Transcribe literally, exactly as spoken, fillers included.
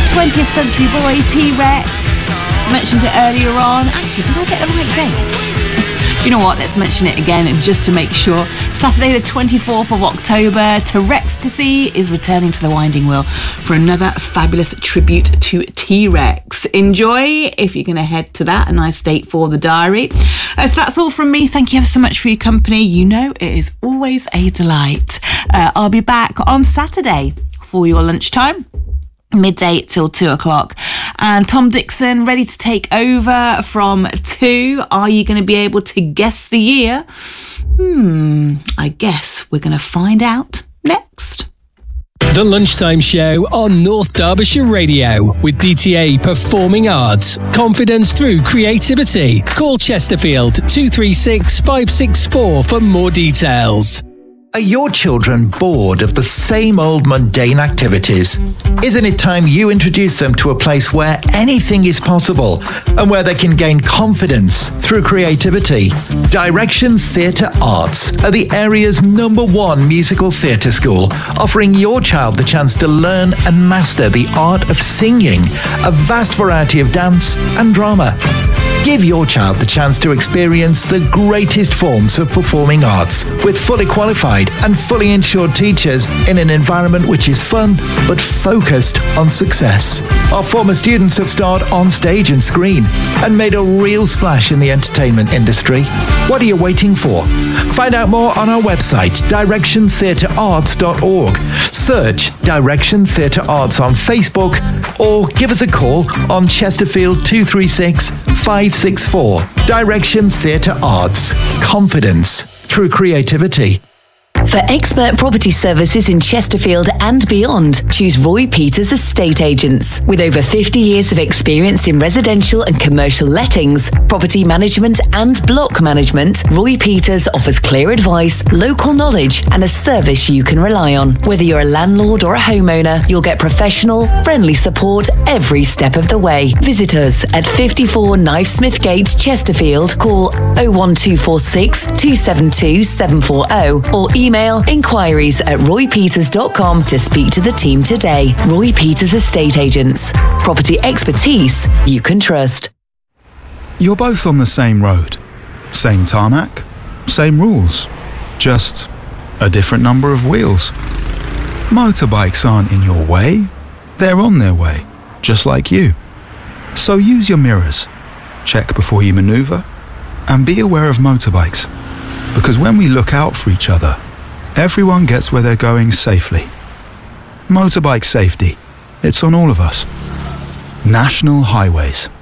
twentieth Century Boy, T-Rex. I mentioned it earlier on. Actually, did I get the right dates? Do you know what? Let's mention it again just to make sure. Saturday the twenty-fourth of October, T-Rextasy is returning to the Winding Wheel for another fabulous tribute to T-Rex. Enjoy if you're going to head to that. A nice date for the diary. Uh, so that's all from me. Thank you ever so much for your company. You know it is always a delight. Uh, I'll be back on Saturday for your lunchtime. Midday till two o'clock. And Tom Dixon ready to take over from two. Are you going to be able to guess the year? Hmm, I guess we're going to find out next. The Lunchtime Show on North Derbyshire Radio with D T A Performing Arts. Confidence through creativity. Call Chesterfield two three six, five six four for more details. Are your children bored of the same old mundane activities? Isn't it time you introduce them to a place where anything is possible and where they can gain confidence through creativity? Direction Theatre Arts are the area's number one musical theatre school, offering your child the chance to learn and master the art of singing, a vast variety of dance and drama. Give your child the chance to experience the greatest forms of performing arts with fully qualified and fully insured teachers in an environment which is fun but focused on success. Our former students have starred on stage and screen and made a real splash in the entertainment industry. What are you waiting for? Find out more on our website, direction theatre arts dot org. Search Direction Theatre Arts on Facebook or give us a call on Chesterfield two three six, five six four. Direction Theatre Arts. Confidence through creativity. For expert property services in Chesterfield and beyond, choose Roy Peters Estate Agents. With over fifty years of experience in residential and commercial lettings, property management and block management, Roy Peters offers clear advice, local knowledge and a service you can rely on. Whether you're a landlord or a homeowner, you'll get professional, friendly support every step of the way. Visit us at fifty-four Knivesmith Gate, Chesterfield. Call oh one two four six, two seven two, seven four oh or email Email inquiries at roy peters dot com to speak to the team today. Roy Peters Estate Agents. Property expertise you can trust. You're both on the same road. Same tarmac. Same rules. Just a different number of wheels. Motorbikes aren't in your way. They're on their way, just like you. So use your mirrors. Check before you maneuver. And be aware of motorbikes. Because when we look out for each other, everyone gets where they're going safely. Motorbike safety. It's on all of us. National Highways.